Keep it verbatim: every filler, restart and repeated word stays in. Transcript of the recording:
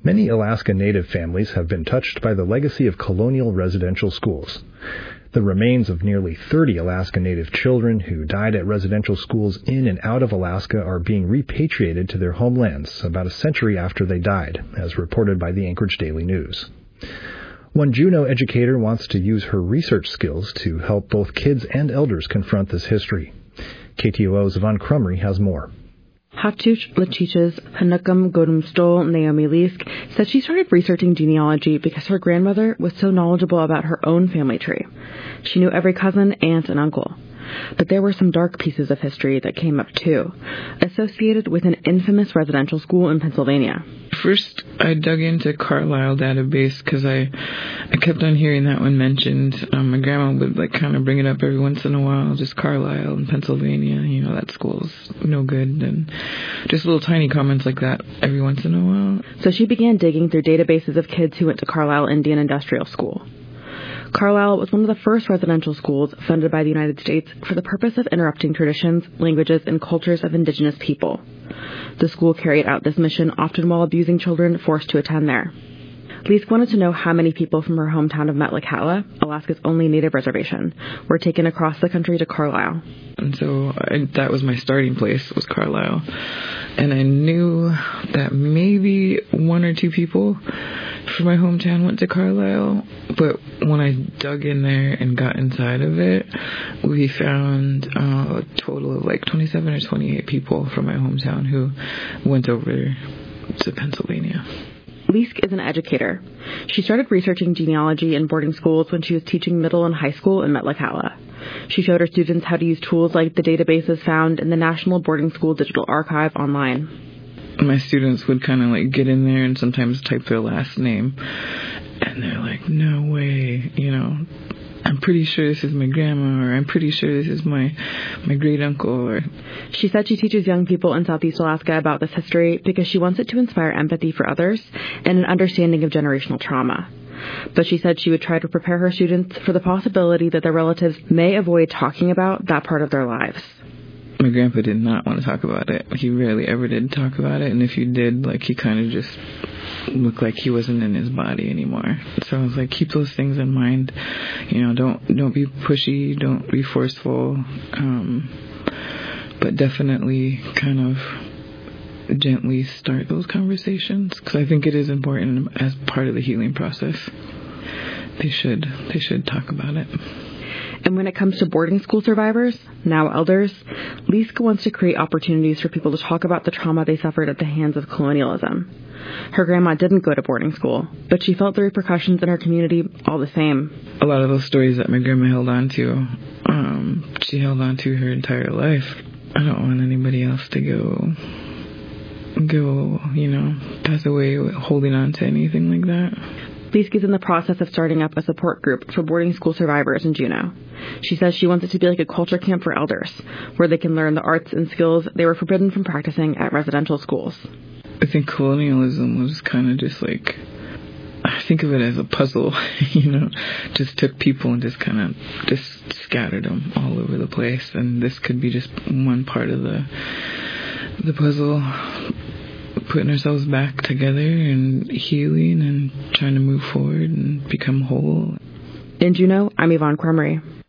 Many Alaska Native families have been touched by the legacy of colonial residential schools. The remains of nearly thirty Alaska Native children who died at residential schools in and out of Alaska are being repatriated to their homelands about a century after they died, as reported by the Anchorage Daily News. One Juneau educator wants to use her research skills to help both kids and elders confront this history. K T O O's Yvonne Crumry has more. Hattuch Lachich's Hanukam Godumstol Naomi Leask said she started researching genealogy because her grandmother was so knowledgeable about her own family tree. She knew every cousin, aunt, and uncle. But there were some dark pieces of history that came up too, associated with an infamous residential school in Pennsylvania. First, I dug into Carlisle database because I, I kept on hearing that one mentioned. Um, my grandma would like kind of bring it up every once in a while, just Carlisle in Pennsylvania. You know, that school's no good, and just little tiny comments like that every once in a while. So she began digging through databases of kids who went to Carlisle Indian Industrial School. Carlisle was one of the first residential schools funded by the United States for the purpose of interrupting traditions, languages, and cultures of indigenous people. The school carried out this mission often while abusing children forced to attend there. Leask wanted to know how many people from her hometown of Metlakatla, Alaska's only native reservation, were taken across the country to Carlisle. And so I, that was my starting place, was Carlisle. And I knew that maybe one or two people from my hometown went to Carlisle. But when I dug in there and got inside of it, we found uh, a total of like twenty-seven or twenty-eight people from my hometown who went over to Pennsylvania. Leask is an educator. She started researching genealogy in boarding schools when she was teaching middle and high school in Metlakatla. She showed her students how to use tools like the databases found in the National Boarding School Digital Archive online. My students would kind of like get in there and sometimes type their last name, and they're like, no way, you know, I'm pretty sure this is my grandma, or I'm pretty sure this is my my great uncle. Or she said she teaches young people in Southeast Alaska about this history because she wants it to inspire empathy for others and an understanding of generational trauma. But she said she would try to prepare her students for the possibility that their relatives may avoid talking about that part of their lives. My grandpa did not want to talk about it. He rarely ever did talk about it, and if he did, like, he kind of just looked like he wasn't in his body anymore. So I was like, keep those things in mind. You know, don't don't be pushy, don't be forceful, um, but definitely kind of gently start those conversations, because I think it is important as part of the healing process. They should they should talk about it. And when it comes to boarding school survivors, now elders, Leask wants to create opportunities for people to talk about the trauma they suffered at the hands of colonialism. Her grandma didn't go to boarding school, but she felt the repercussions in her community all the same. A lot of those stories that my grandma held on to, um, she held on to her entire life. I don't want anybody else to go, go, you know, pass away holding on to anything like that. Leask is in the process of starting up a support group for boarding school survivors in Juneau. She says she wants it to be like a culture camp for elders, where they can learn the arts and skills they were forbidden from practicing at residential schools. I think colonialism was kind of just like, I think of it as a puzzle, you know, just took people and just kind of just scattered them all over the place. And this could be just one part of the the puzzle, putting ourselves back together and healing and trying to move forward and become whole. In Juneau, I'm Yvonne Crumry.